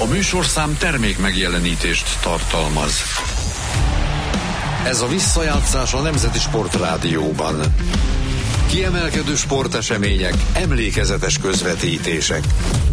A műsorszám termék megjelenítést tartalmaz. Ez a visszajátszás a Nemzeti Sportrádióban. Kiemelkedő sportesemények, emlékezetes közvetítések.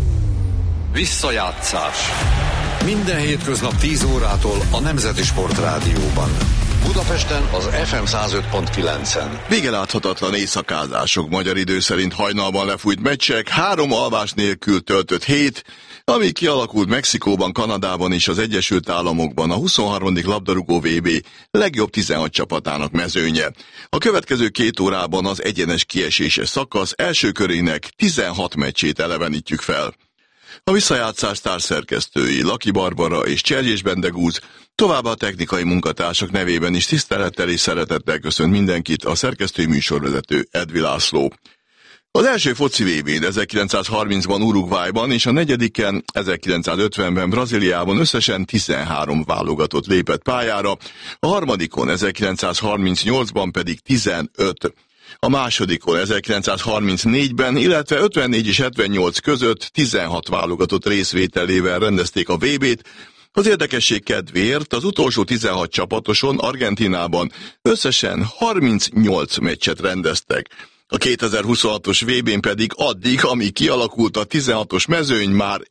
Visszajátszás. Minden hétköznap 10 órától a Nemzeti Sportrádióban. Budapesten az FM 105.9-en. Vége láthatatlan éjszakázások, magyar idő szerint hajnalban lefújt meccsek, 3 alvás nélkül töltött hét, ami kialakult Mexikóban, Kanadában és az Egyesült Államokban a 23. labdarúgó VB legjobb 16 csapatának mezőnye. A következő 2 órában az egyenes kieséses szakasz első körének 16 meccsét elevenítjük fel. A visszajátszás társszerkesztői Laki Barbara és Cserjés Bendegúz, továbbá a technikai munkatársak nevében is tisztelettel és szeretettel köszönt mindenkit a szerkesztői műsorvezető Edvi László. Az első foci VB-n 1930-ban Uruguayban és a negyediken 1950-ben Brazíliában összesen 13 válogatott lépett pályára, a harmadikon 1938-ban pedig 15. A másodikon 1934-ben, illetve 54 és 78 között 16 válogatott részvételével rendezték a VB-t. Az érdekesség kedvéért az utolsó 16 csapatoson Argentínában összesen 38 meccset rendeztek. A 2026-os VB-n pedig addig, amíg kialakult a 16-os mezőny, már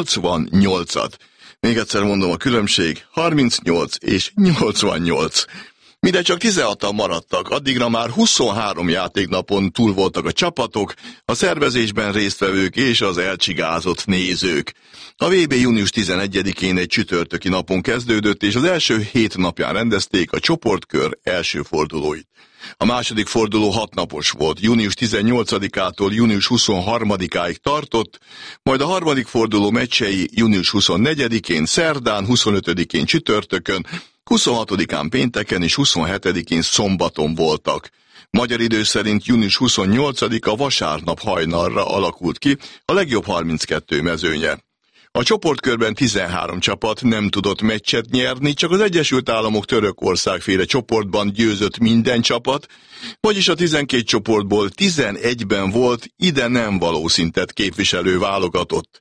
88-at. Még egyszer mondom, a különbség 38 és 88. Mire csak 16-an maradtak, addigra már 23 játéknapon túl voltak a csapatok, a szervezésben résztvevők és az elcsigázott nézők. A VB június 11-én egy csütörtöki napon kezdődött, és az első 7 napján rendezték a csoportkör első fordulóit. A második forduló 6 napos volt, június 18-ától június 23-áig tartott, majd a harmadik forduló meccsei június 24-én, szerdán, 25-én csütörtökön, 26-án pénteken és 27-én szombaton voltak. Magyar idő szerint június 28-a vasárnap hajnalra alakult ki a legjobb 32 mezőnye. A csoportkörben 13 csapat nem tudott meccset nyerni, csak az Egyesült Államok Törökország féle csoportban győzött minden csapat, vagyis a 12 csoportból 11-ben volt ide nem való szintet képviselő válogatott.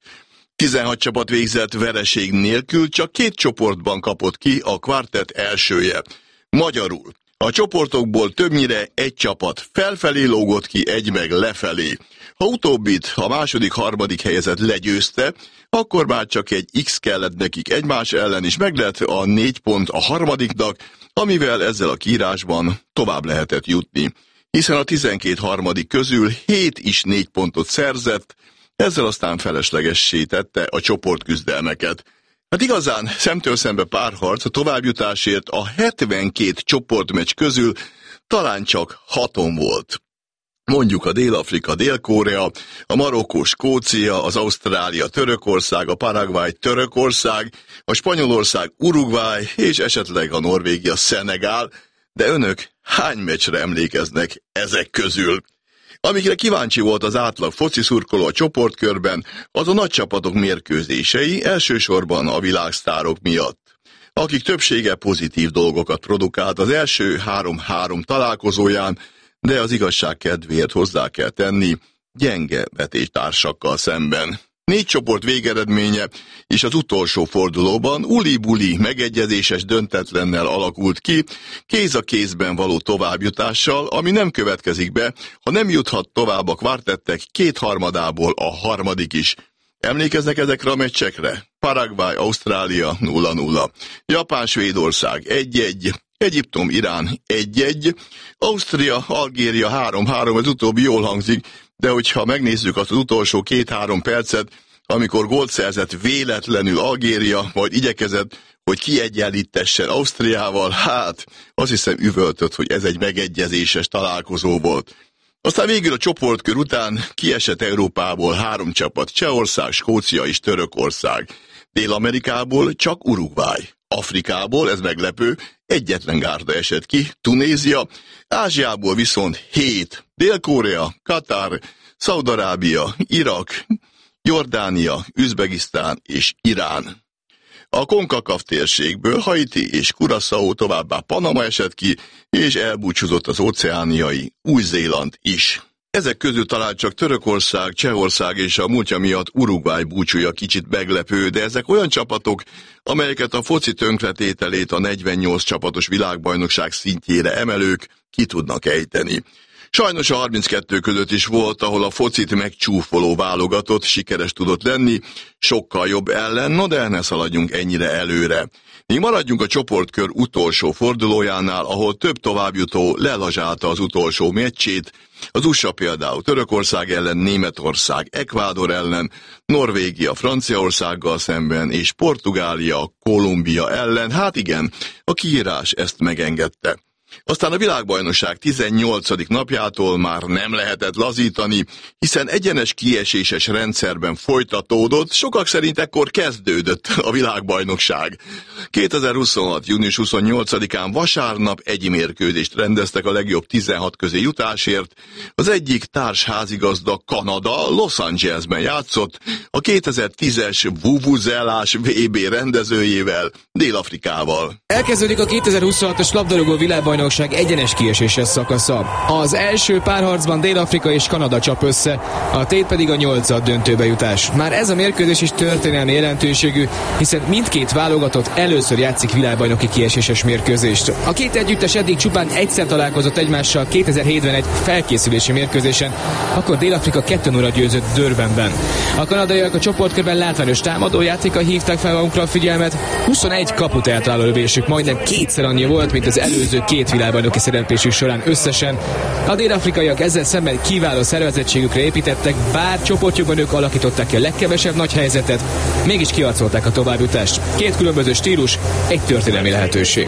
16 csapat végzett vereség nélkül, csak 2 csoportban kapott ki a kvartett elsője. Magyarul, a csoportokból többnyire egy csapat felfelé lógott ki, egy meg lefelé. Ha utóbbit a második-harmadik helyezett legyőzte, akkor már csak egy X kellett nekik egymás ellen, és meg lett a 4 pont a harmadiknak, amivel ezzel a kiírásban tovább lehetett jutni. Hiszen a 12 harmadik közül 7 is 4 pontot szerzett, ezzel aztán feleslegessé tette a csoportküzdelmeket. Hát igazán szemtől szembe párharc a továbbjutásért a 72 csoportmeccs közül talán csak 6-on volt. Mondjuk a Dél-Afrika, Dél-Korea, a Marokkó, Skócia, az Ausztrália, Törökország, a Paraguay, Törökország, a Spanyolország, Uruguay és esetleg a Norvégia, Szenegál, de önök hány meccsre emlékeznek ezek közül? Amikre kíváncsi volt az átlag foci szurkoló a csoportkörben, az a nagy csapatok mérkőzései, elsősorban a világsztárok miatt, akik többsége pozitív dolgokat produkált az első 3-3 találkozóján, de az igazság kedvéért hozzá kell tenni, gyenge vetéstársakkal szemben. 4 csoport végeredménye, és az utolsó fordulóban uli-buli megegyezéses döntetlennel alakult ki, kéz a kézben való továbbjutással, ami nem következik be, ha nem juthat tovább a kvartettek 2/3 a harmadik is. Emlékeznek ezekre a meccsekre? Paraguay, Ausztrália 0-0, Japán, Svédország 1-1, Egyiptom, Irán 1-1, Ausztria, Algéria 3-3, az utóbbi jól hangzik, de hogyha megnézzük azt az utolsó 2-3 percet, amikor gólt szerzett véletlenül Algéria, majd igyekezett, hogy kiegyenlítessen Ausztriával, hát azt hiszem üvöltött, hogy ez egy megegyezéses találkozó volt. Aztán végül a csoportkör után kiesett Európából 3 csapat, Csehország, Skócia és Törökország. Dél-Amerikából csak Uruguay. Afrikából, ez meglepő, egyetlen gárda esett ki, Tunézia, Ázsiából viszont 7, Dél-Korea, Katar, Szaúd-Arábia, Irak, Jordánia, Üzbegisztán és Irán. A CONCACAF térségből Haiti és Curaçao, továbbá Panama esett ki, és elbúcsúzott az óceániai Új-Zéland is. Ezek közül talán csak Törökország, Csehország és a múltja miatt Uruguay búcsúja kicsit meglepő, de ezek olyan csapatok, amelyeket a foci tönkretételét a 48 csapatos világbajnokság szintjére emelők ki tudnak ejteni. Sajnos a 32 között is volt, ahol a focit megcsúfoló válogatott sikeres tudott lenni, sokkal jobb ellen, no de ne szaladjunk ennyire előre. Mi maradjunk a csoportkör utolsó fordulójánál, ahol több továbbjutó lelazsálta az utolsó meccsét, az USA például Törökország ellen, Németország Ekvádor ellen, Norvégia Franciaországgal szemben és Portugália Kolumbia ellen, hát igen, a kiírás ezt megengedte. Aztán a világbajnokság 18. napjától már nem lehetett lazítani, hiszen egyenes kieséses rendszerben folytatódott, sokak szerint ekkor kezdődött a világbajnokság. 2026. június 28-án vasárnap egy mérkőzést rendeztek a legjobb 16 közé jutásért. Az egyik társházigazda Kanada Los Angelesben játszott a 2010-es vuvuzelás VB rendezőjével, Dél-Afrikával. Elkezdődik a 2026-os labdarúgó világbajnokság egyenes kieséses szakasza. Az első párharcban Dél-Afrika és Kanada csap össze, a tét pedig a 8. döntőbe jutás. Már ez a mérkőzés is történelmi jelentőségű, hiszen mindkét válogatott először játszik világbajnoki kieséses mérkőzést. A két együttes eddig csupán egyszer találkozott egymással 2007-ben egy felkészülési mérkőzésen, akkor Dél-Afrika 2-0 győzött Durbanben. A kanadaiak a csoportkörben látványos támadójátékkal hívták fel magunkra a figyelmet, 21 kaput eltaláló lövésük majdnem kétszer annyi volt, mint az előző két világbajnoki szereplésük során összesen. A dél-afrikaiak ezzel szemben kiváló szervezettségükre építettek, bár csoportjukban ők alakították ki a legkevesebb nagy helyzetet, mégis kiharcolták a továbbjutást. Két különböző stílus, egy történelmi lehetőség.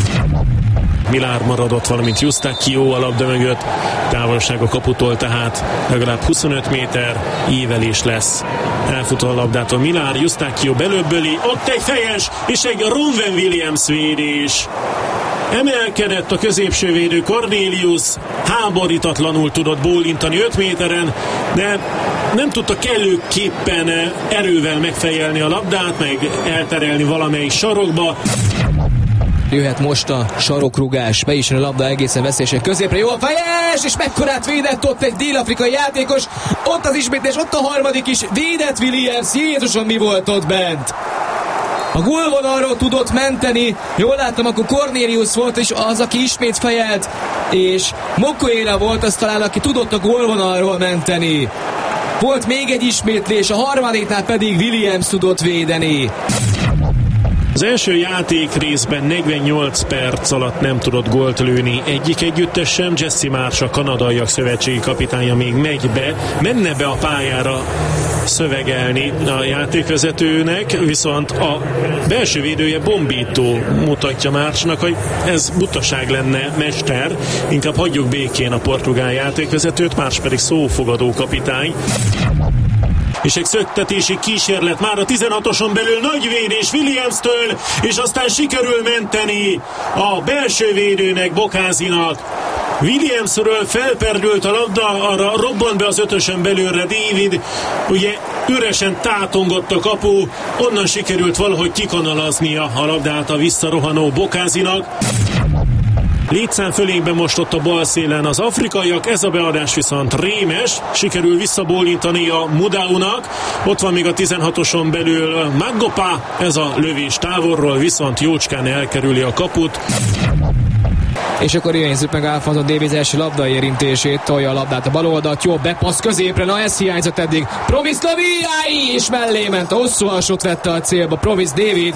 Milár maradott, valamint Eustáquio a labda mögött, távolság a kaputól, tehát legalább 25 méter, ívelés lesz. Elfutva a labdától Milár, Eustáquio belöbböli, ott egy fejes, és egy Ronwen Williams védés. Emelkedett a középső védő Cornelius, háborítatlanul tudott bólintani 5 méteren, de nem tudta kellőképpen erővel megfejelni a labdát, meg elterelni valamelyik sarokba. Jöhet most a sarokrugás, be is jön a labda egészen veszélyesen középre, jó a fejes, és mekkorát védett ott egy dél-afrikai játékos, ott az ismétlés, ott a harmadik is, védett Williams, Jézusom, mi volt ott bent? A gólvonalról tudott menteni, jól láttam, akkor Cornelius volt, és az, aki ismét fejelt, és Mokoena volt az talán, aki tudott a gólvonalról menteni. Volt még egy ismétlés, a harmadiknál pedig Williams tudott védeni. Az első játék részben 48 perc alatt nem tudott gólt lőni egyik együttes sem. Jesse Marsh, a kanadaiak szövetségi kapitánya még menne be a pályára szövegelni a játékvezetőnek, viszont a belső védője Bombito mutatja Marshnak, hogy ez butaság lenne, mester, inkább hagyjuk békén a portugál játékvezetőt, Marsh pedig szófogadó kapitány. És egy szöktetési kísérlet már a 16-oson belül, nagy védés Williams-től, és aztán sikerül menteni a belső védőnek, Bokázinak. Williamsről felperdült a labda, arra robbant be az 5-ösön belőle David, ugye üresen tátongott a kapu, onnan sikerült valahogy kikanalaznia a labdát a visszarohanó Bokázinak. Létszám fölénkben most ott a bal szélen az afrikaiak, ez a beadás viszont rémes, sikerül visszabólintani a Mudaunak, ott van még a 16-oson belül Magopa, ez a lövés távolról, viszont jócskán elkerüli a kaput. És akkor nézzük meg Alfonso Davies első labda érintését, tolja a labdát a bal oldalt, jó bepassz középre, na ez hiányzott eddig, Provis Laviai, és mellé ment, a hosszú alsót vette a célba Provis David.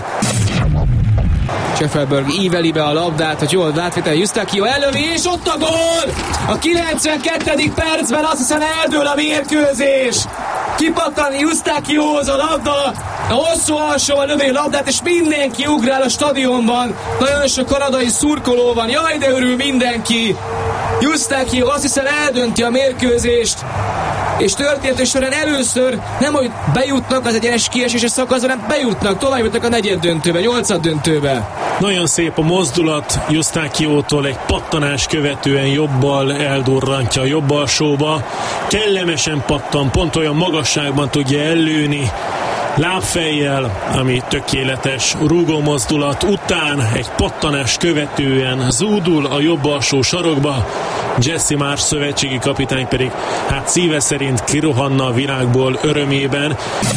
Scheffelberg íveli be a labdát, hogy jól átvétel, Eustáquio ellövi, és ott a gól! A 92. percben azt hiszem eldől a mérkőzés! Kipattan Eustáquiohoz a labda, a hosszú alsóval lövi a labdát, és mindenki ugrál a stadionban. Nagyon sok kanadai szurkoló van, jaj, de örül mindenki! Eustáquio azt hiszem eldönti a mérkőzést, és történetük során először nem, hogy bejutnak az egyenes kieséses szakaszba, hanem bejutnak, tovább jutnak a 4. döntőbe, 8. döntőbe. Nagyon szép a mozdulat Eustáquiótól, egy pattanás követően jobbal eldurrantja a jobb alsóba, kellemesen pattan, pont olyan magasságban tudja ellőni lábfejjel, ami tökéletes rúgó mozdulat után egy pattanás követően zúdul a jobb alsó sarokba. Jesse Marsh szövetségi kapitány pedig szíve szerint kirohanna a világból örömében.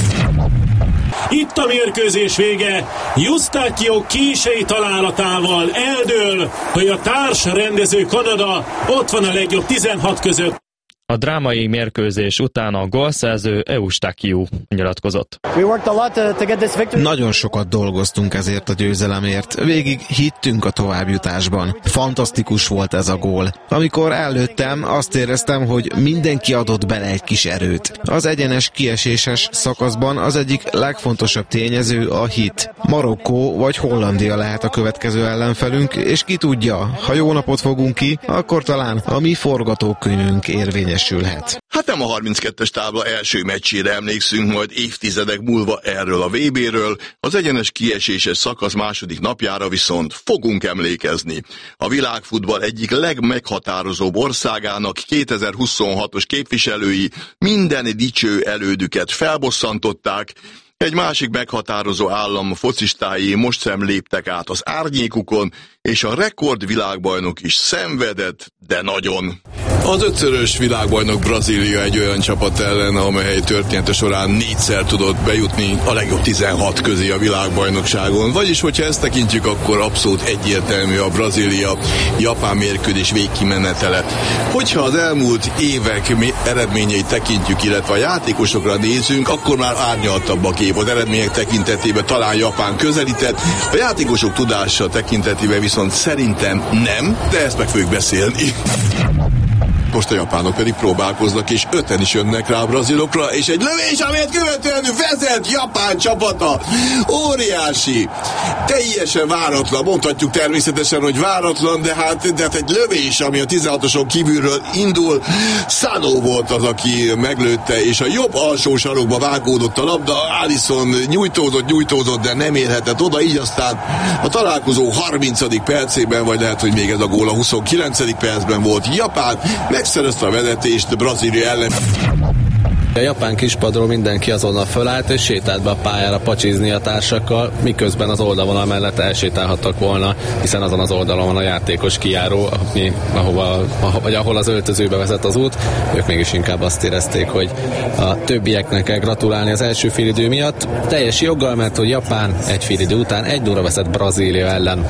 Itt a mérkőzés vége, Eustáquio kései találatával eldől, hogy a társ rendező Kanada ott van a legjobb 16 között. A drámai mérkőzés után a gólszerző Eustáquio nyilatkozott. Nagyon sokat dolgoztunk ezért a győzelemért. Végig hittünk a továbbjutásban. Fantasztikus volt ez a gól. Amikor előttem, azt éreztem, hogy mindenki adott bele egy kis erőt. Az egyenes kieséses szakaszban az egyik legfontosabb tényező a hit. Marokkó vagy Hollandia lehet a következő ellenfelünk, és ki tudja, ha jó napot fogunk ki, akkor talán a mi forgatókönyvünk érvényesülhet. Hát nem a 32-es tábla első meccsére emlékszünk majd évtizedek múlva erről a VB-ről, az egyenes kieséses szakasz második napjára viszont fogunk emlékezni. A világfutball egyik legmeghatározóbb országának 2026-os képviselői minden dicső elődüket felbosszantották, egy másik meghatározó állam focistái most sem léptek át az árnyékukon, és a rekordvilágbajnok is szenvedett, de nagyon. Az 5-szörös világbajnok Brazília egy olyan csapat ellen, amely története során 4-szer tudott bejutni a legjobb 16 közé a világbajnokságon. Vagyis, hogyha ezt tekintjük, akkor abszolút egyértelmű a Brazília-Japán mérkőzés végkimenetele. Hogyha az elmúlt évek eredményeit tekintjük, illetve a játékosokra nézünk, akkor már árnyaltabb a kép. Az eredmények tekintetében talán Japán közelített, a játékosok tudása tekintetében viszont szerintem nem, de ezt meg fogjuk beszélni. Most a japánok pedig próbálkoznak, és 5-en is jönnek rá a brazilokra, és egy lövés, amelyet követően vezet Japán csapata. Óriási, teljesen váratlan, mondhatjuk természetesen, hogy váratlan, de hát egy lövés, ami a 16-oson kívülről indul. Sano volt az, aki meglőtte, és a jobb alsó sarokba vágódott a labda. Alisson nyújtózott, de nem érhetett oda, így aztán a találkozó 30. percében, vagy lehet, hogy még ez a gól a 29. percben volt. Japán megszerezte a vezetést Brazília ellen. A japán kispadról mindenki azonnal fölállt és sétált be a pályára pacsizni a társakkal, miközben az oldalvonal mellett elsétálhattak volna, hiszen azon az oldalon van a játékos kijáró, ahol az öltözőbe vezet az út. Ők mégis inkább azt érezték, hogy a többieknek kell gratulálni az első félidő miatt. Teljes joggal, mert hogy Japán egy félidő után 1-0-ra vezet Brazília ellen.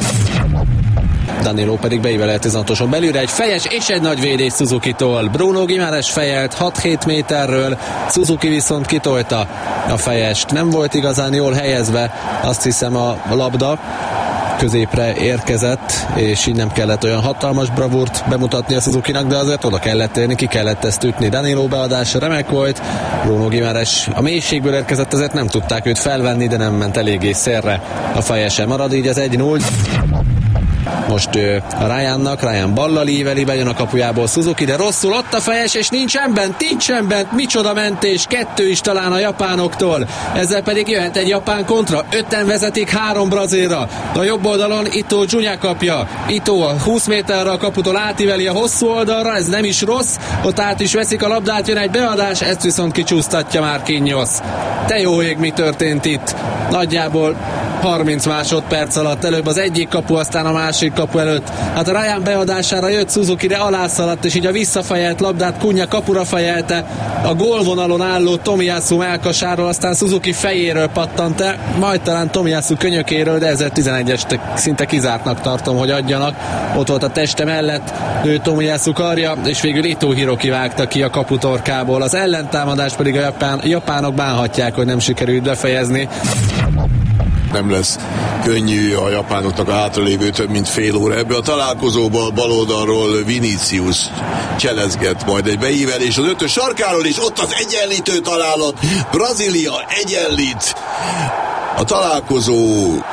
Danilo pedig beívelelt 16-oson belülre egy fejes és egy nagy védés Suzuki-tól. Bruno Guimaraes fejelt 6-7 méterről, Suzuki viszont kitolta a fejest. Nem volt igazán jól helyezve, azt hiszem a labda középre érkezett, és így nem kellett olyan hatalmas bravúrt bemutatni a Suzukinak, de azért oda kellett érni, ki kellett ezt ütni. Danilo beadása remek volt, Bruno Guimaraes a mélységből érkezett, ezért nem tudták őt felvenni, de nem ment eléggé szélre. A fejese marad, így az 1-0. Most Ryan ballal íveli, bejön a kapujából Suzuki, de rosszul ott a fejes, és nincsen bent, micsoda mentés, 2 is talán a japánoktól, ezzel pedig jöhet egy japán kontra, 5-en vezetik 3 brazilra, a jobb oldalon Ito Junior kapja, Ito a 20 méterre a kaputól átíveli a hosszú oldalra, ez nem is rossz, ott át is veszik a labdát, jön egy beadás, ezt viszont kicsúsztatja Marquinhos. Te jó ég, mi történt itt? Nagyjából 30 másodperc alatt, előbb az egyik kapu, aztán a másik kapu előtt. Hát a Ryan beadására jött Suzuki, de alászaladt, és így a visszafejelt labdát Cunha kapura fejelte, a gólvonalon álló Tomiyasu mellkasáról, aztán Suzuki fejéről pattant el, majd talán Tomiyasu könyökéről, de 1011-est szinte kizártnak tartom, hogy adjanak. Ott volt a teste mellett, ő Tomiyasu karja, és végül Ito Hiroki vágta ki a kaputorkából. Az ellentámadás pedig a japánok bánhatják, hogy nem sikerült befejezni. Nem lesz könnyű a japánoknak a hátralévő több mint fél óra. Ebbe a találkozóban baloldalról Vinicius cselezget, majd egy beívelés az 5-ös sarkáról, és ott az egyenlítő találat. Brazília egyenlít. A találkozó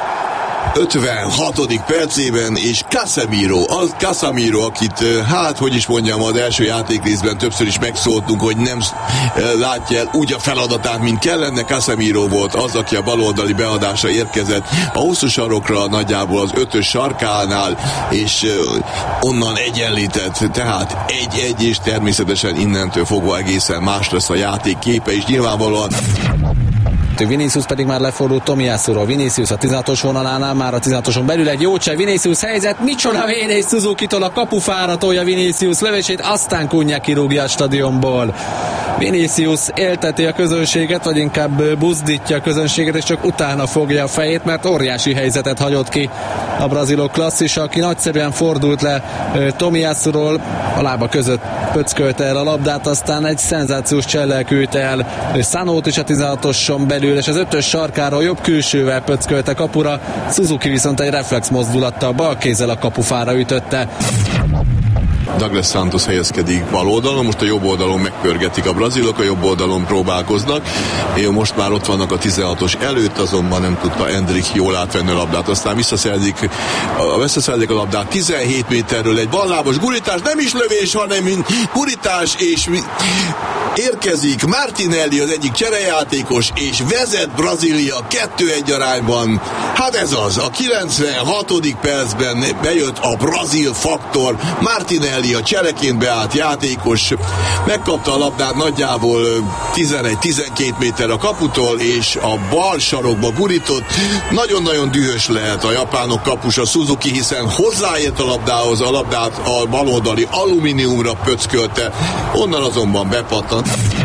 56. percében, és Casemiro, akit, az első játékrészben többször is megszóltunk, hogy nem látja el úgy a feladatát, mint kellene. Casemiro volt az, aki a baloldali beadásra érkezett a hosszú sarokra, nagyjából az 5-ös sarkánál, és onnan egyenlített, tehát 1-1, és természetesen innentől fogva egészen más lesz a játék képe, és nyilvánvalóan döntő. Vinicius pedig már lefordult Tomiyasuról. Vinicius a 16-os vonalánál, már a 16-oson belül egy jó cseh. Vinicius helyzet, micsoda védés Suzuki-tól, a kapufára tolja Vinicius lövését, aztán Kunja kirúgja a stadionból. Vinicius élteti a közönséget, vagy inkább buzdítja a közönséget, és csak utána fogja a fejét, mert óriási helyzetet hagyott ki a brazilok klasszisa, aki nagyszerűen fordult le Tomiyasuról, a lába között pöckölte el a labdát, aztán egy szenzációs csellel küldte el Sanót is a 16-oson belül, és az 5-ös sarkáról jobb külsővel pöckölte kapura, Suzuki viszont egy reflex mozdulattal bal kézzel a kapufára ütötte. Douglas Santos helyezkedik bal oldalon, most a jobb oldalon megpörgetik a brazilok, a jobb oldalon próbálkoznak. Most már ott vannak a 16-os előtt, azonban nem tudta Endrick jól átvenni a labdát, aztán visszaszerzik a labdát 17 méterről, egy ballábos gurítás, nem is lövés, hanem gurítás, és érkezik Martinelli, az egyik cserejátékos, és vezet Brazília 2-1 arányban. Hát ez az, a 96. percben bejött a brazil faktor, Martinelli, a csereként beállt játékos, megkapta a labdát nagyjából 11-12 méter a kaputól, és a bal sarokba gurított. Nagyon-nagyon dühös lehet a japánok kapusa Suzuki, hiszen hozzáért a labdához, a labdát a baloldali alumíniumra pöckölte, onnan azonban bepattant.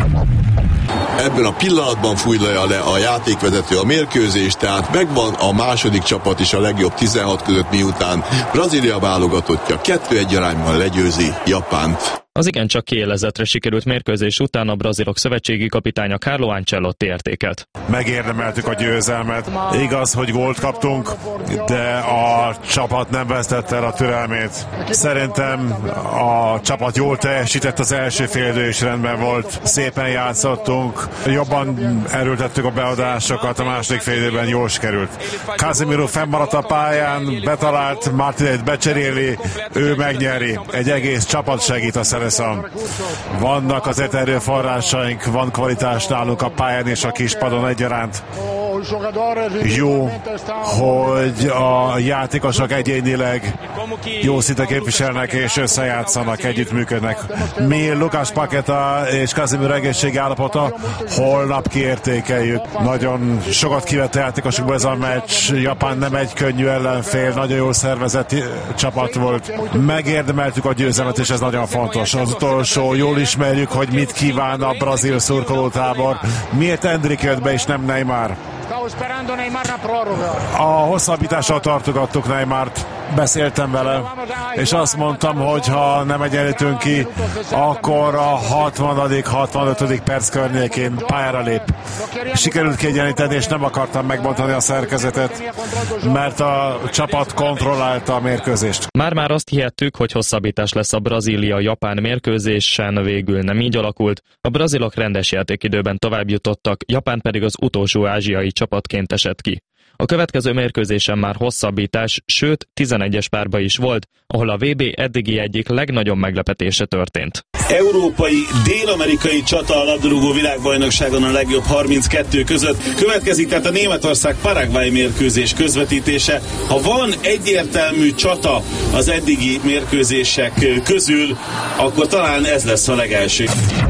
Ebben a pillanatban fújja le a játékvezető a mérkőzést, tehát megvan a második csapat is a legjobb 16 között, miután Brazília válogatottja 2-1 arányban legyőzi Japánt. Az igencsak kiélezetre sikerült mérkőzés után a brazilok szövetségi kapitánya Carlo Ancelotti értékelt. Megérdemeltük a győzelmet. Igaz, hogy gólt kaptunk, de a csapat nem vesztette el a türelmét. Szerintem a csapat jól teljesített, az első fél is rendben volt. Szépen játszottunk, jobban erőltettük a beadásokat, a második fél időben jól sikerült. Casemiro fennmaradt a pályán, betalált, Martinellit becseréli, ő megnyeri. Egy egész csapat segít a szerezésben. Vannak azért erőforrásaink, van kvalitás nálunk a pályán és a kispadon egyaránt. Jó, hogy a játékosok egyénileg jó szinten képviselnek és összejátszanak, együttműködnek. Mi Lucas Paqueta és Casemiro egészségi állapota holnap kiértékeljük. Nagyon sokat kivett a játékosokból ez a meccs. Japán nem egy könnyű ellenfél, nagyon jól szervezett csapat volt. Megérdemeltük a győzelmet, és ez nagyon fontos. Az utolsó, jól ismerjük, hogy mit kíván a brazil szurkolótábor. Miért Endrick jött be és nem Neymar? A hosszabbítással tartogattuk Neymart, beszéltem vele, és azt mondtam, hogy ha nem egyenlítünk ki, akkor a 60.-65. perc környékén pályára lép. Sikerült kiegyenlíteni, és nem akartam megbontani a szerkezetet, mert a csapat kontrollálta a mérkőzést. Már azt hihettük, hogy hosszabbítás lesz a Brazília-Japán mérkőzésen, végül nem így alakult. A brazilok rendes játékidőben tovább jutottak, Japán pedig az utolsó ázsiai csapatként esett ki. A következő mérkőzésen már hosszabbítás, sőt 11-es párba is volt, ahol a VB eddigi egyik legnagyobb meglepetése történt. Európai, dél-amerikai csata a labdarúgó világbajnokságon a legjobb 32 között. Következik tehát a Németország-Paraguay mérkőzés közvetítése. Ha van egyértelmű csata az eddigi mérkőzések közül, akkor talán ez lesz a legelső.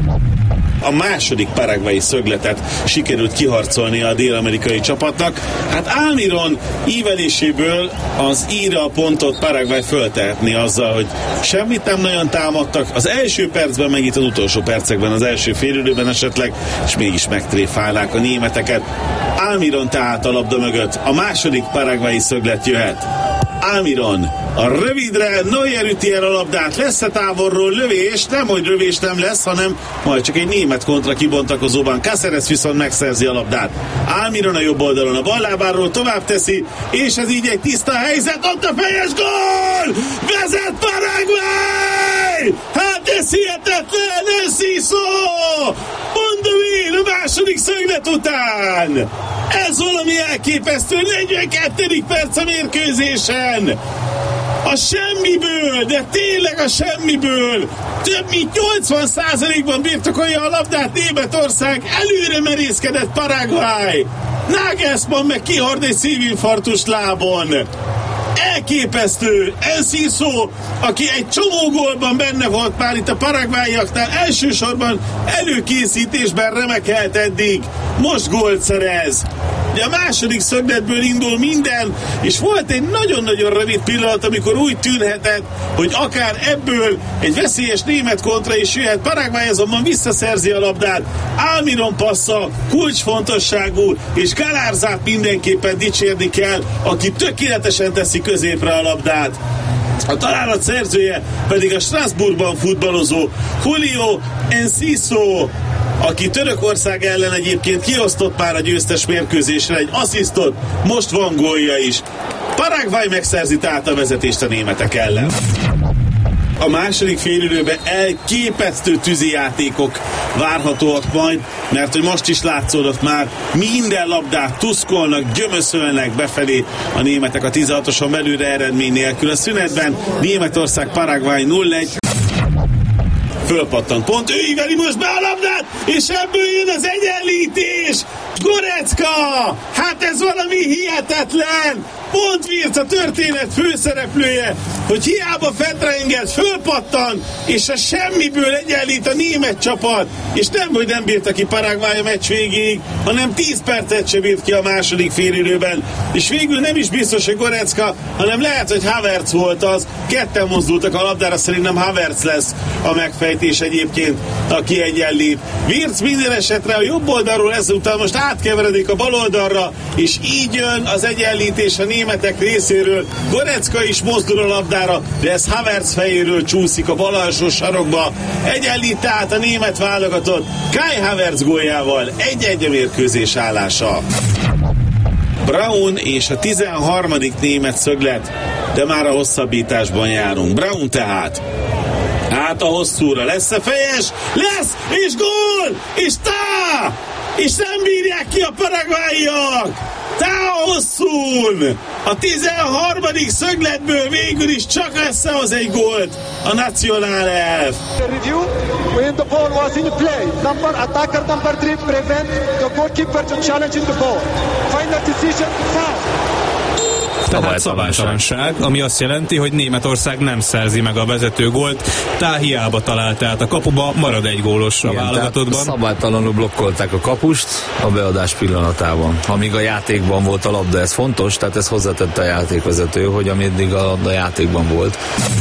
A második paraguayi szögletet sikerült kiharcolni a dél-amerikai csapatnak. Hát Almiron íveléséből az íra a pontot Paraguay föltehetné azzal, hogy semmit nem nagyon támadtak. Az első percben, meg itt az utolsó percekben, az első félidőben esetleg, és mégis megtréfálnák a németeket. Almiron tehát a labda mögött. A második paraguayi szöglet jöhet. Almiron a rövidre, Neuer üti el a labdát, lesz-e távolról lövés? Nem, hogy lövés nem lesz, hanem majd csak egy német kontra kibontakozóban. Cáceres viszont megszerzi a labdát. Almiron a jobb oldalon a bal lábáról tovább teszi, és ez így egy tiszta helyzet, ott a fejes gól! Vezet Paraguay! Hát ez hihetetlen, ez iszó! Mondom én, a második szöglet után! Ez valami elképesztő, 42. perc a mérkőzésen! A semmiből, de tényleg a semmiből több mint 80%-ban birtokolja a labdát Németország, előre merészkedett Paraguay. Nagelsmann meg kihord egy szívinfarktus lábon. elképesztő Enciso, aki egy csomó gólban benne volt már itt a paraguayiaknál, elsősorban előkészítésben remekelt eddig, most gólt szerez. Ugye a második szögletből indul minden, és volt egy nagyon-nagyon rövid pillanat, amikor úgy tűnhetett, hogy akár ebből egy veszélyes német kontra is jöhet. Paraguay azonban visszaszerzi a labdát. Almiron passza kulcsfontosságú, és Galárzát mindenképpen dicsérni kell, aki tökéletesen teszi középre a labdát. A találat szerzője pedig a Strasbourgban futballozó Julio Enciso, aki Törökország ellen egyébként kiosztott már a győztes mérkőzésre egy asszisztot, most van gólja is. Paraguay megszerzi tehát a vezetést a németek ellen. A második félidőben elképesztő tűzijátékok várhatóak majd, mert hogy most is látszódott már, minden labdát tuszkolnak, gyömöszölnek befelé a németek a 16-oson belülre eredmény nélkül. A szünetben Németország Paraguay 0-1. Fölpattant pont, ő íveli most be a labdát, és ebből jön az egyenlítés! Goretzka! Hát ez valami hihetetlen! Pont Wirtz a történet főszereplője, hogy hiába fetrengett, fölpattan, és a semmiből egyenlít a német csapat, és nem, hogy nem bírta ki Paraguay a meccs végéig, hanem 10 percet sem bírt ki a második félidőben, és végül nem is biztos, hogy Goretzka, hanem lehet, hogy Havertz volt az, ketten mozdultak a labdára, szerintem Havertz lesz a megfejtés egyébként, aki egyenlít. Wirtz minden esetre a jobb oldalról ezúttal most átkeveredik a bal oldalra, és így jön az egyenlítés a németek részéről. Goretzka is mozdul a labdára, de ez Havertz fejéről csúszik a bal alsó sarokba. Egyenlít tehát a német válogatott Kai Havertz góljával 1-1 a mérkőzés állása. Braun és a 13. német szöglet, de már a hosszabbításban járunk. Braun tehát át a hosszúra, lesz-e fejes? Lesz, és gól, és tá! És nem bírják ki a paraguayiak! Tá a hosszún! A 13. szögletből végül is csak összehoz egy gólt a Nacional Elf. Review, when the ball was in play, attacker number 3 prevent the goalkeeper to challenge the ball. Final decision, foul. Tehát szabálytalanság, ami azt jelenti, hogy Németország nem szerzi meg a vezető gólt, Tá hiába talált át a kapuba, marad egy gólos a válogatottban. Szabálytalanul blokkolták a kapust a beadás pillanatában. Amíg a játékban volt a labda, ez fontos, tehát ez hozzátette a játékvezető, hogy ameddig a labda játékban volt.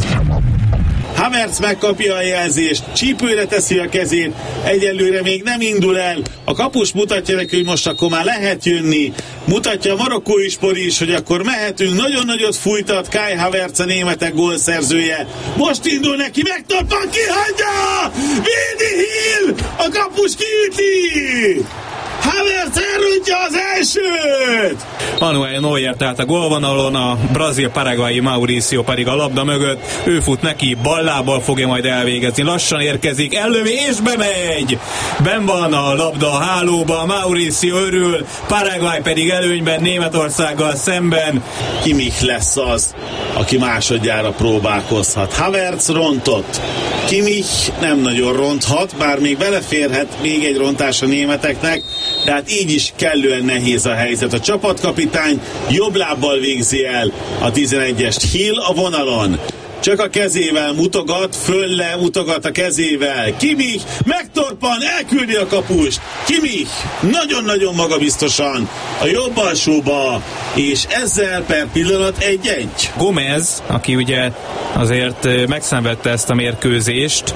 Havertz megkapja a jelzést, csípőre teszi a kezét, egyelőre még nem indul el. A kapus mutatja neki, hogy most akkor már lehet jönni. Mutatja a marokkói sport is, hogy akkor mehetünk. Nagyon nagyot fújtat Kai Havertz, a németek gólszerzője. Most indul neki, megtoppan, kihagyja! Védi Hill! A kapus kiüti! Havertz elrontja az elsőt! Manuel Neuer tehát a gólvonalon, a brazil-paraguayi Mauricio pedig a labda mögött, ő fut neki, ballábbal fogja majd elvégezni, lassan érkezik, ellövi és bemegy! Ben van a labda a hálóba, Mauricio örül, Paraguay pedig előnyben Németországgal szemben. Kimmich lesz az, aki másodjára próbálkozhat. Havertz rontott. Kimmich nem nagyon ronthat, bár még beleférhet még egy rontás a németeknek, de hát így is kellően nehéz a helyzet. A csapatkapitány jobb lábbal végzi el a 11-est. Hill a vonalon. Csak a kezével mutogat, fölle mutogat a kezével. Kimmich megtorpan, elküldi a kapust. Kimmich nagyon-nagyon magabiztosan a jobb alsóba, és ezzel per pillanat 1-1. Gomez, aki ugye azért megszenvedte ezt a mérkőzést,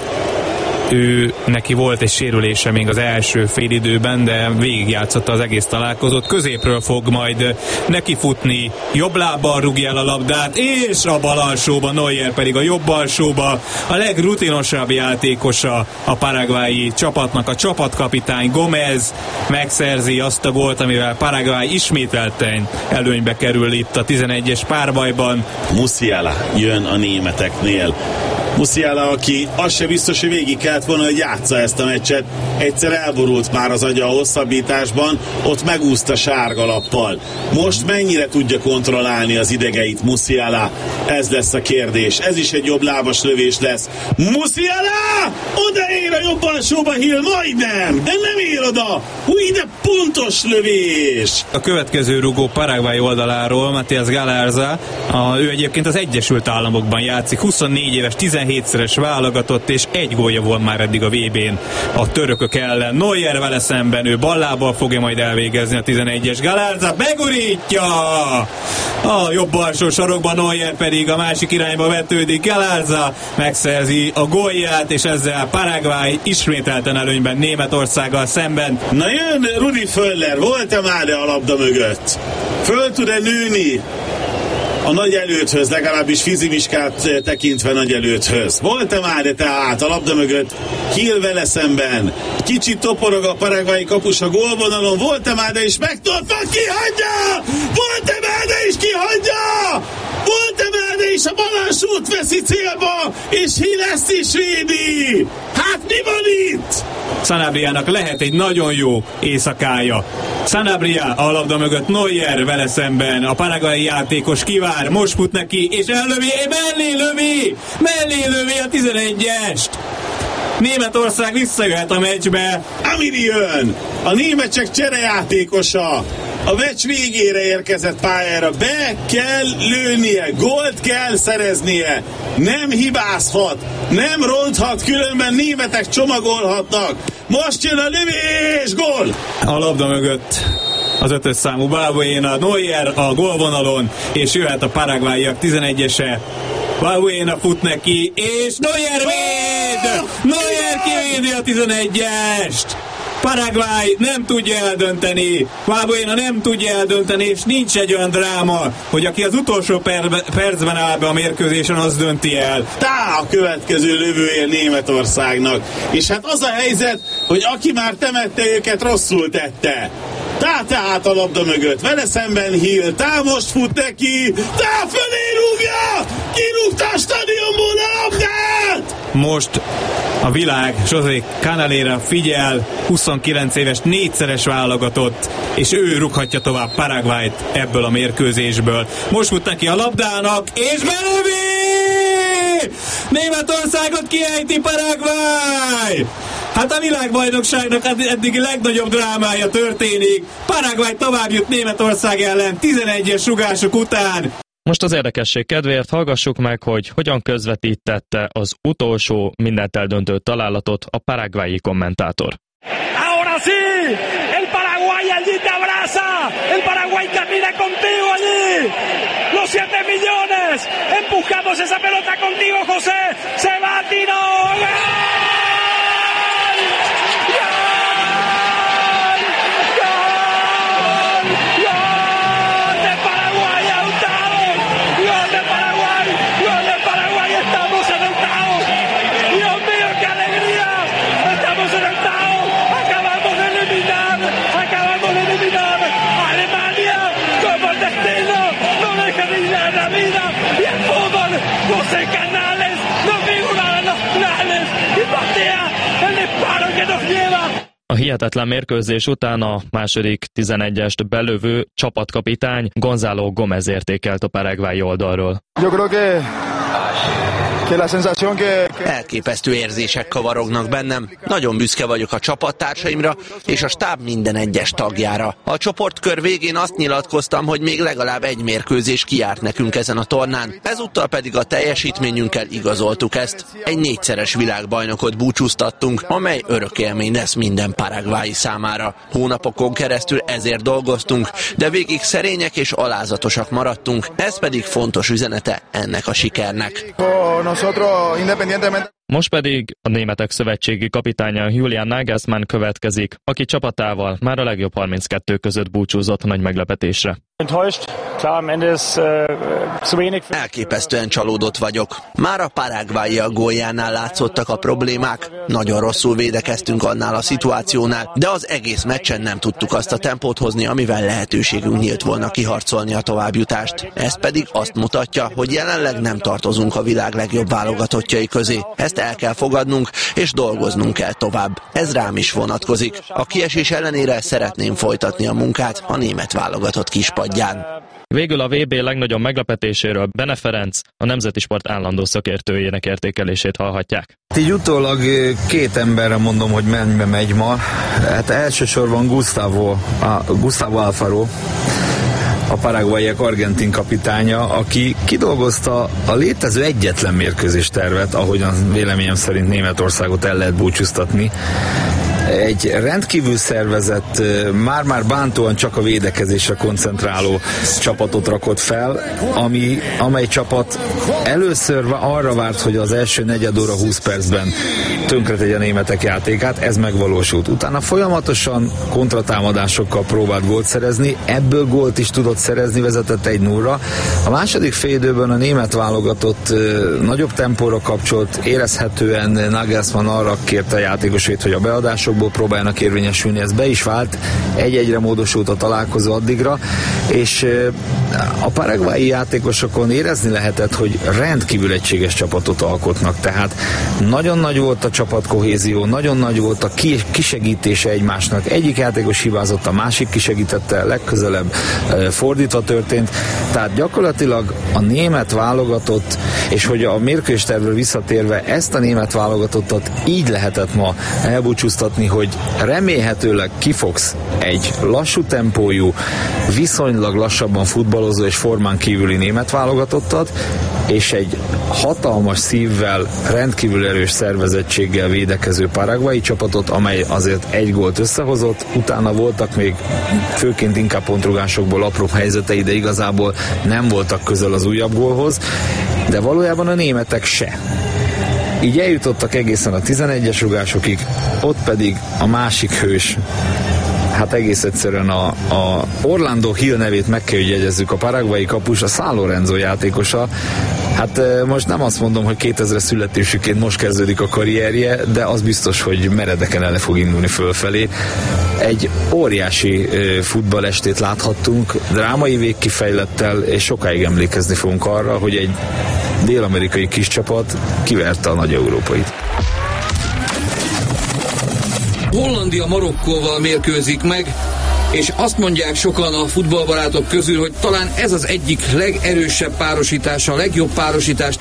neki volt egy sérülése még az első félidőben, de végigjátszotta az egész találkozót. Középről fog majd nekifutni, jobb lábbal rúgja el a labdát, és a bal alsóba, Neuer pedig a jobb alsóba. A legrutinosabb játékosa a paraguayi csapatnak, a csapatkapitány Gomez megszerzi azt a gólt, amivel Paraguay ismételten előnybe kerül itt a 11-es párbajban. Musiala jön a németeknél. Musiala, aki az se biztos, hogy végig kellett volna, hogy játsza ezt a meccset. Egyszer elborult már az agya a hosszabbításban, ott megúszta sárgalappal. Most mennyire tudja kontrollálni az idegeit Musiala? Ez lesz a kérdés. Ez is egy jobb lábas lövés lesz. Musiala! Odaér a jobb alsóba, Hill, majdnem! De nem ér oda! Húj, de pontos lövés! A következő rugó Paraguay oldaláról, Matías Galarza, ő egyébként az Egyesült Államokban játszik, 24 éves, 17-szeres válogatott, és egy gólja volt már eddig a VB-n a törökök ellen. Neuer vele szemben, ő ballábbal fogja majd elvégezni a 11-es. Galarza begurítja! A jobb alsó sarokban, Neuer pedig a másik irányba vetődik. Galarza megszerzi a gólját, és ezzel Paraguay ismételten előnyben Németországgal szemben. Na jön Rudi Völler, volt-e már a labda mögött? Föl tud-e nőni a nagy előthöz, legalábbis fizimiskát tekintve nagy előthöz? Volt-e már tehát a labda mögött Hill vele szemben? Kicsit toporog a paraguayi kapus a gólvonalon, volt-e már, de is megtartva, kihagyja! Volt-e már, de is kihagyja! Volt-e már, de is a balansút veszi célba, és Hill ezt is védi! Hát mi van itt? Sanabriának lehet egy nagyon jó éjszakája. Sanabria a labda mögött, Neuer vele szemben, a paraguayi játékos kivár, most fut neki, és ellövi, mellé lövi a 11-est. Németország visszajöhet a meccsbe. Amiri jön, a németek cserejátékosa. A meccs végére érkezett pályára, be kell lőnie, gólt kell szereznie, nem hibázhat, nem ronthat, különben németek csomagolhatnak. Most jön a lövés, gól! A labda mögött az 5-ös számú Balbuena, Neuer a gólvonalon, és jöhet a paraguayiak 11-ese. Balbuena fut neki, és Neuer véd! Neuer kivédi a 11-est! Paraguay nem tudja eldönteni, Balbuena nem tudja eldönteni, és nincs egy olyan dráma, hogy aki az utolsó percben áll be a mérkőzésen, az dönti el. A következő lövője Németországnak. És hát az a helyzet, hogy aki már temette őket, rosszul tette. Tehát a labda mögött, vele szemben Hill, most fut neki, fölé rúgja, kirúgta a stadionból a labdát! Most a világ José Canalera figyel, 29 éves, 4-szeres válogatott, és ő rúghatja tovább Paraguayt ebből a mérkőzésből. Most fut neki a labdának, és belövi! Németországot kiejti Paraguay! Hát a világbajnokságnak eddigi legnagyobb drámája történik. Paraguay tovább jut Németország ellen 11-es rugások után. Most az érdekesség kedvéért hallgassuk meg, hogy hogyan közvetítette az utolsó mindent eldöntő találatot a paraguayi kommentátor. Ahora sí, el Paraguay allí te abraza, el Paraguay camina contigo allí, los 7 millones, empujamos esa pelota contigo, José, se va a tirar. José Canales no figura en los planes y patea el disparo que nos lleva. A hihetetlen mérkőzés után a második 11-est belövő csapatkapitány Gonzalo Gómez értékelt a paraguayi oldalról. Elképesztő érzések kavarognak bennem. Nagyon büszke vagyok a csapattársaimra és a stáb minden egyes tagjára. A csoportkör végén azt nyilatkoztam, hogy még legalább egy mérkőzés kijárt nekünk ezen a tornán. Ezúttal pedig a teljesítményünkkel igazoltuk ezt. Egy 4-szeres világbajnokot búcsúztattunk, amely örök élmény lesz minden paraguayi számára. Hónapokon keresztül ezért dolgoztunk, de végig szerények és alázatosak maradtunk. Ez pedig fontos üzenete ennek a sikernek. Most pedig a németek szövetségi kapitánya Julian Nagelsmann következik, aki csapatával már a legjobb 32 között búcsúzott nagy meglepetésre. Elképesztően csalódott vagyok. Már a paraguayiak góljánál látszottak a problémák. Nagyon rosszul védekeztünk annál a szituációnál, de az egész meccsen nem tudtuk azt a tempót hozni, amivel lehetőségünk nyílt volna kiharcolni a továbbjutást. Ez pedig azt mutatja, hogy jelenleg nem tartozunk a világ legjobb válogatottjai közé. Ezt el kell fogadnunk, és dolgoznunk kell tovább. Ez rám is vonatkozik. A kiesés ellenére szeretném folytatni a munkát a német válogatott kispadján. Végül a VB legnagyobb meglepetéséről Bene Ferenc, a Nemzeti Sport állandó szakértőjének értékelését hallhatják. Így utólag két emberre mondom, hogy mennybe megy ma. Hát elsősorban Gustavo Alfaro, a paraguayiak argentin kapitánya, aki kidolgozta a létező egyetlen mérkőzés tervet, ahogyan véleményem szerint Németországot el lehet búcsúztatni. Egy rendkívül szervezett, már bántóan csak a védekezésre koncentráló csapatot rakott fel, amely csapat először arra várt, hogy az első negyed óra 20 percben tönkretegye a németek játékát, ez megvalósult. Utána folyamatosan kontratámadásokkal próbált gólt szerezni, ebből gólt is tudott szerezni, vezetett 1-0-ra. A második félidőben a német válogatott nagyobb tempóra kapcsolt, érezhetően Nagelsmann arra kérte a játékosait, hogy a beadásokból próbáljanak érvényesülni, ez be is vált, 1-1-re módosult a találkozó addigra, és a paraguayi játékosokon érezni lehetett, hogy rendkívül egységes csapatot alkotnak, tehát nagyon nagy volt a csapatkohézió, nagyon nagy volt a kisegítése egymásnak, egyik játékos hibázott, a másik kisegítette, legközelebb fordítva történt, tehát gyakorlatilag a német válogatott, és hogy a mérkőzéstervről visszatérve ezt a német válogatottat így lehetett ma elbúcsúztatni, hogy remélhetőleg kifogsz egy lassú tempójú, viszonylag lassabban futballozó és formán kívüli német válogatottat, és egy hatalmas szívvel, rendkívül erős szervezettséggel védekező paraguayi csapatot, amely azért egy gólt összehozott, utána voltak még főként inkább pontrugásokból apróbb helyzetei, de igazából nem voltak közel az újabb gólhoz, de valójában a németek se. Így eljutottak egészen a 11-es rugásokig, ott pedig a másik hős, hát egész egyszerűen a Orlando Hill nevét meg kell, hogy jegyezzük, a paraguayi kapus, a San Lorenzo játékosa. Hát most nem azt mondom, hogy 2000-es születésüként most kezdődik a karrierje, de az biztos, hogy meredeken el fog indulni fölfelé. Egy óriási futballestét láthattunk, drámai végkifejlettel, és sokáig emlékezni fogunk arra, hogy egy dél-amerikai kis csapat kiverte a nagy európait. Hollandia Marokkóval mérkőzik meg, és azt mondják sokan a futballbarátok közül, hogy talán ez az egyik legerősebb párosítása, a legjobb párosítás.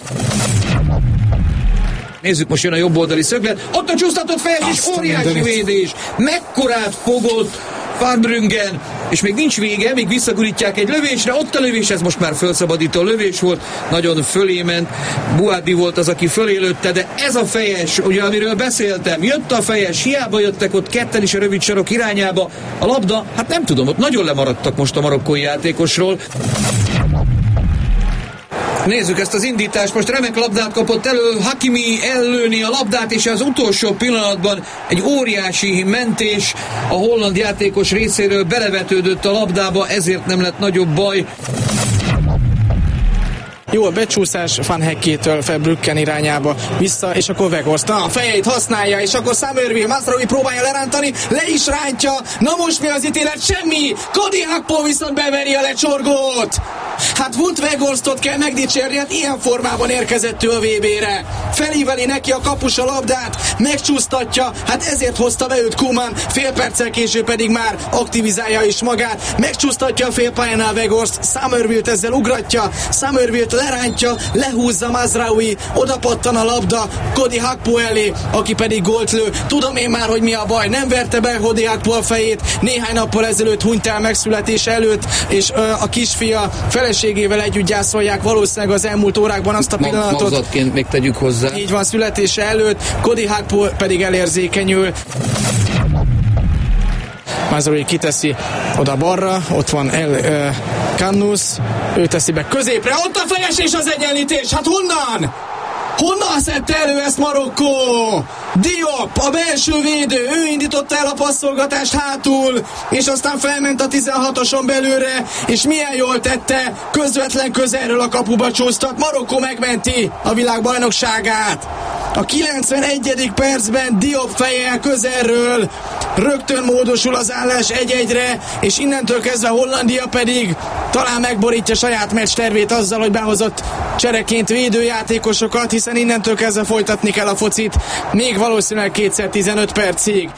Nézzük, most jön a jobb oldali szöglet, ott a csúsztatott fejes és óriási védés, mekkorát fogott Van Bruggen, és még nincs vége, még visszagurítják egy lövésre, ott a lövés, ez most már felszabadító lövés volt, nagyon fölé ment, Buadi volt az, aki fölé lőtte, de ez a fejes, ugye amiről beszéltem, jött a fejes, hiába jöttek ott ketten is a rövid sarok irányába, a labda, hát nem tudom, ott nagyon lemaradtak most a marokkói játékosról. Nézzük ezt az indítást, most remek labdát kapott elő, Hakimi ellőni a labdát, és az utolsó pillanatban egy óriási mentés a holland játékos részéről belevetődött a labdába, ezért nem lett nagyobb baj. Jó a becsúszás Van Heckétől Verbruggen irányába vissza, és akkor Weghorst a fejeit használja, és akkor Summerville, Mazraoui próbálja lerántani, le is rántja, na most mi az ítélet? Semmi! Cody Gakpo viszont beveri a lecsorgót! Hát Wout Weghorstot kell megdicsérni, hát ilyen formában érkezett ő a VB-re. Felíveli neki a kapus a labdát, megcsúsztatja, hát ezért hozta be őt Koeman, fél perccel később pedig már aktivizálja is magát, megcsúsztatja a félpályánál Weghorst, Summerville-t ezzel ugratja, Summerville-t lerántja, lehúzza Mazraoui, odapattan a labda Cody Gakpo elé, aki pedig gólt lő. Tudom én már, hogy mi a baj, nem verte be Cody Gakpo a fejét, néhány nappal ezelőtt hunyt el megszületése előtt, és a kisfia feleségével együtt gyászolják valószínűleg az elmúlt órákban azt a pillanatot. Magzatként még tegyük hozzá. Így van, születése előtt, Cody Gakpo pedig elérzékenyül. Mazraoui kiteszi oda balra, ott van Kannus, ő teszi be középre, ott a fejes és az egyenlítés, hát honnan? Honnan szedte elő ezt Marokkó? Diop, a belső védő, ő indította el a passzolgatást hátul, és aztán felment a 16-oson belőle, és milyen jól tette, közvetlen közelről a kapuba csúsztat. Marokkó megmenti a világbajnokságát. A 91. percben Diop fejjel közelről rögtön módosul az állás 1-1-re, és innentől kezdve Hollandia pedig talán megborítja saját meccs tervét azzal, hogy behozott csereként védőjátékosokat, hiszen innentől kezdve folytatni kell a focit, még valószínűleg 2x15 percig.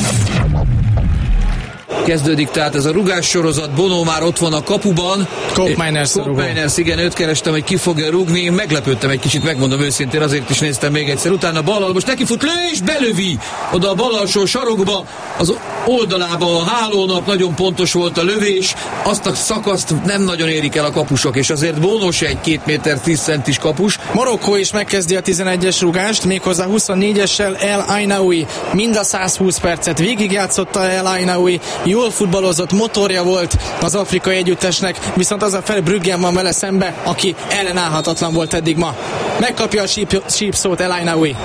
Kezdődik tehát ez a rugás sorozat, Bono már ott van a kapuban. Koopmeiners, igen, őt kerestem, hogy ki fogja rúgni. Meglepődtem egy kicsit, megmondom őszintén, azért is néztem még egyszer. Utána ballal, most neki fut, lő és belövi oda a bal alsó sarokba, az oldalába a hálónak, nagyon pontos volt a lövés. Azt a szakaszt nem nagyon érik el a kapusok, és azért Bono se egy 2 méter 10 centis kapus. Marokkó is megkezdi a 11-es rúgást, méghozzá 24-essel El Ainaoui. Mind a 120 percet végigjátszotta El Ainaoui. Jól futballozott, motorja volt az afrikai együttesnek, viszont az a Verbruggen van vele szembe, aki ellenállhatatlan volt eddig ma. Megkapja a sípszót El Ainaoui.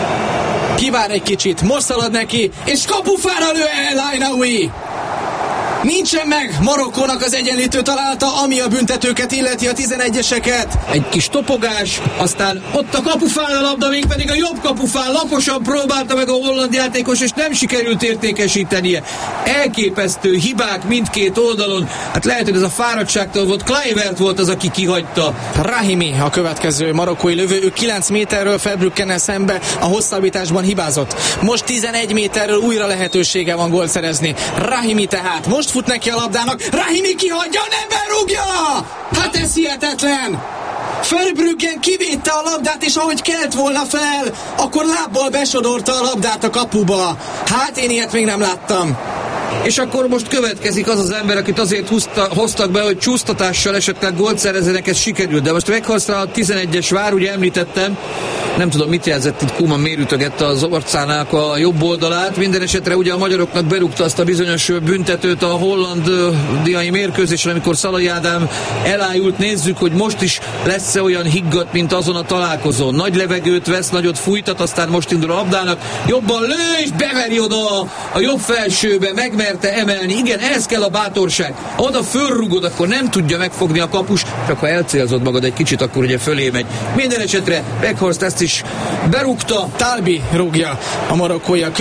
Kivár egy kicsit, most szalad neki, és kapufára lő El Ainaoui! Nincsen meg Marokkónak az egyenlítő találata, ami a büntetőket illeti, a 11-eseket. Egy kis topogás, aztán ott a kapufán a labda, még pedig a jobb kapufán laposan próbálta meg a holland játékos, és nem sikerült értékesítenie. Elképesztő hibák mindkét oldalon. Hát lehet, hogy ez a fáradtságtól volt. Kluivert volt az, aki kihagyta. Rahimi a következő marokkói lövő. Ő 9 méterről Verbruggen szembe a hosszabbításban hibázott. Most 11 méterről újra lehetősége van gólt szerezni. Rahimi tehát most fut neki a labdának, Rahimi kihagyja, nem berúgja! Hát ez hihetetlen! Verbruggen kivédte a labdát, és ahogy kelt volna fel, akkor lábbal besodorta a labdát a kapuba. Hát én ilyet még nem láttam. És akkor most következik az az ember, akit azért hoztak be, hogy csúsztatással esetleg gólt szerezzenek, ez sikerült. De most meghozta a 11-es vár, ugye említettem, nem tudom mit jelzett, itt Koeman mérütögette az orcának a jobb oldalát. Minden esetre ugye a magyaroknak berúgta azt a bizonyos büntetőt a hollandiai mérkőzésen, amikor Szalai Ádám elájult. Nézzük, hogy most is lesz-e olyan higgadt, mint azon a találkozón. Nagy levegőt vesz, nagyot fújtat, aztán most indul a labdának, jobban lő, és beveri oda a jobb felsőbe, megmerte emelni. Igen, ehhez kell a bátorság. Oda fölrugod, akkor nem tudja megfogni a kapus, csak ha elcélzod magad egy kicsit, akkor ugye fölé megy. Minden esetre Weghorst ezt is berúgta. Talbi rúgja a marokkói.